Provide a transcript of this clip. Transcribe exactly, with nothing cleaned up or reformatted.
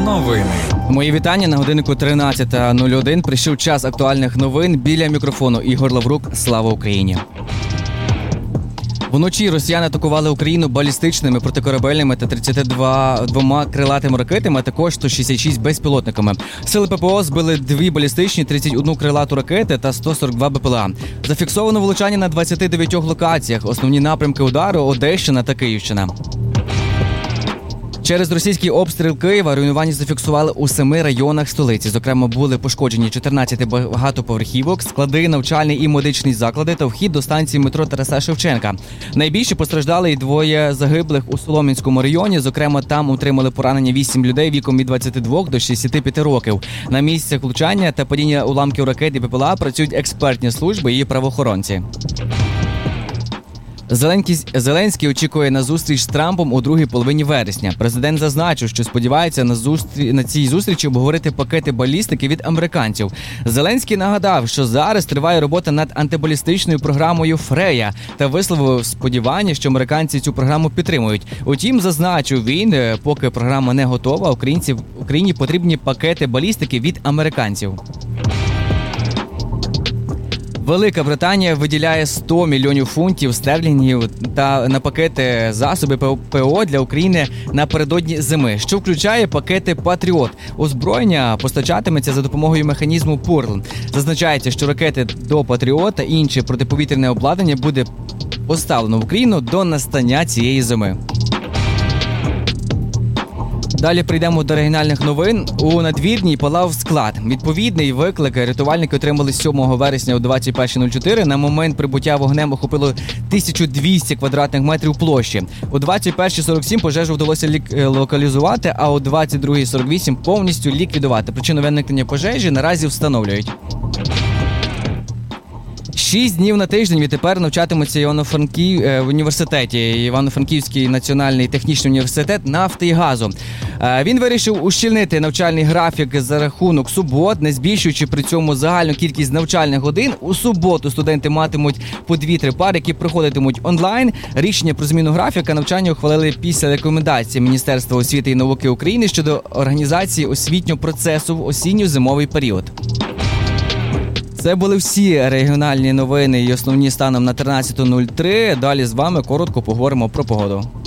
новини. Мої вітання. На годиннику тринадцята нуль один прийшов час актуальних новин. Біля мікрофону Ігор Лаврук. Слава Україні! Вночі росіяни атакували Україну балістичними, протикорабельними та тридцятьма двома крилатими ракетами, а також сто шістдесят шість безпілотниками. Сили ППО збили дві балістичні, тридцять одну крилату ракети та сто сорок два БПЛА. Зафіксовано влучання на двадцяти дев'ятьох локаціях. Основні напрямки удару – Одещина та Київщина. Через російський обстріл Києва руйнування зафіксували у семи районах столиці. Зокрема, були пошкоджені чотирнадцять багатоповерхівок, склади, навчальні і медичні заклади та вхід до станції метро Тараса Шевченка. Найбільше постраждали і двоє загиблих у Солом'янському районі. Зокрема, там отримали поранення вісім людей віком від двадцяти двох до шістдесяти п'яти років. На місцях влучання та падіння уламків ракет і БПЛА працюють експертні служби і правоохоронці. Зеленський очікує на зустріч з Трампом у другій половині вересня. Президент зазначив, що сподівається на, зустрі... на цій зустрічі обговорити пакети балістики від американців. Зеленський нагадав, що зараз триває робота над антибалістичною програмою «Фрея» та висловив сподівання, що американці цю програму підтримують. Утім, зазначив він, поки програма не готова, українців... Україні потрібні пакети балістики від американців. Велика Британія виділяє сто мільйонів фунтів стерлінгів та на пакети засоби ППО для України напередодні зими, що включає пакети «Патріот». Озброєння постачатиметься за допомогою механізму «Пурл». Зазначається, що ракети до «Патріот» та інше протиповітряне обладнання буде поставлено в Україну до настання цієї зими. Далі прийдемо до регіональних новин. У Надвірній палав склад. Відповідний виклик рятувальники отримали сьомого вересня о двадцять перша нуль чотири. На момент прибуття вогнем охопило тисячу двісті квадратних метрів площі. У двадцять перша сорок сім пожежу вдалося лік- локалізувати, а у двадцять друга сорок вісім повністю ліквідувати. Причину виникнення пожежі наразі встановлюють. Шість днів на тиждень відтепер навчатимуться Івано-Франків... в університеті. Івано-Франківський національний технічний університет нафти і газу. Він вирішив ущільнити навчальний графік за рахунок субот, не збільшуючи при цьому загальну кількість навчальних годин. У суботу студенти матимуть по дві-три пари, які проходитимуть онлайн. Рішення про зміну графіка навчання ухвалили після рекомендації Міністерства освіти і науки України щодо організації освітнього процесу в осінньо-зимовий період. Це були всі регіональні новини і основні станом на тринадцяту нуль три. Далі з вами коротко поговоримо про погоду.